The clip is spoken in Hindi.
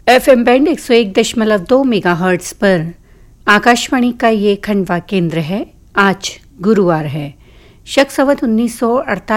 एफएम बैंड 101.2 मेगाहर्ट्ज पर आकाशवाणी का ये खंडवा केंद्र है। आज गुरुवार है, शक संवत 1948